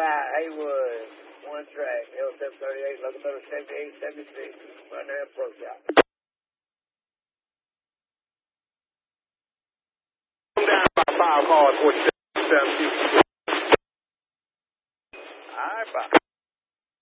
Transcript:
Haywood, one track, L738, locomotive 7876, right now approach out. Down about 5 cars, 47.